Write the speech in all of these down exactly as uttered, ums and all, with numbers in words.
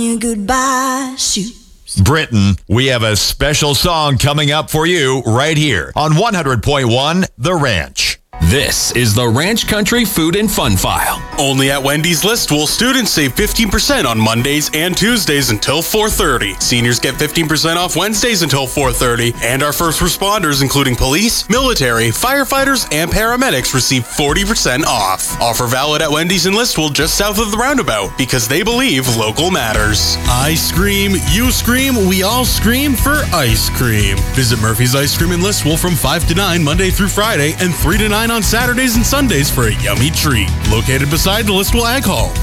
Goodbye shoes. Britain, we have a special song coming up for you right here on one hundred point one The Ranch. This is the Ranch Country Food and Fun File. Only at Wendy's Listwell, students save fifteen percent on Mondays and Tuesdays until four thirty. Seniors get fifteen percent off Wednesdays until four thirty. And our first responders, including police, military, firefighters, and paramedics, receive forty percent off. Offer valid at Wendy's in Listwell, just south of the roundabout, because they believe local matters. I scream, you scream, we all scream for ice cream. Visit Murphy's Ice Cream in Listwell from five to nine Monday through Friday and three to nine on Saturdays and Sundays for a yummy treat. Located beside the Listwell Ag Hall.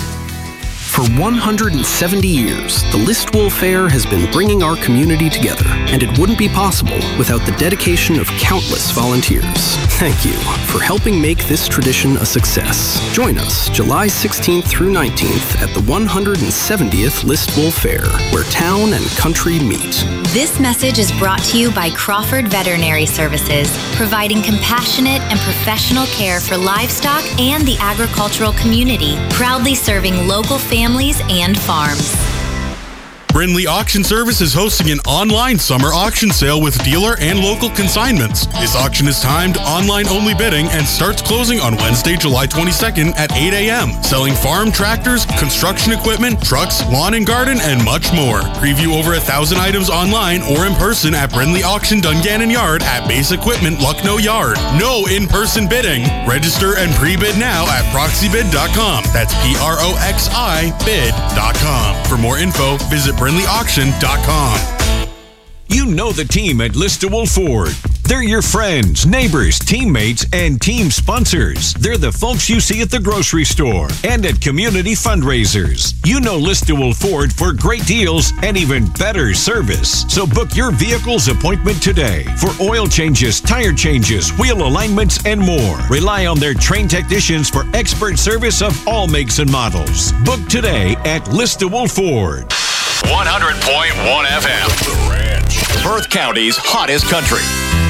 For one hundred seventy years, the Listwell Fair has been bringing our community together, and it wouldn't be possible without the dedication of countless volunteers. Thank you for helping make this tradition a success. Join us July sixteenth through nineteenth at the one hundred seventieth Listwell Fair, where town and country meet. This message is brought to you by Crawford Veterinary Services, providing compassionate and professional care for livestock and the agricultural community, proudly serving local families and farms. Brindley Auction Service is hosting an online summer auction sale with dealer and local consignments. This auction is timed online-only bidding and starts closing on Wednesday, July twenty-second at eight a.m. Selling farm tractors, construction equipment, trucks, lawn and garden, and much more. Preview over a thousand items online or in person at Brindley Auction Dungannon Yard at Base Equipment Lucknow Yard. No in-person bidding. Register and pre-bid now at proxy bid dot com. That's P R O X I bid dot com. For more info, visit brindley auction dot com. You know the team at Listowel Ford. They're your friends, neighbors, teammates, and team sponsors. They're the folks you see at the grocery store and at community fundraisers. You know Listowel Ford for great deals and even better service. So book your vehicle's appointment today for oil changes, tire changes, wheel alignments, and more. Rely on their trained technicians for expert service of all makes and models. Book today at Listowel Ford. one hundred point one F M. The Ranch. Perth County's hottest country.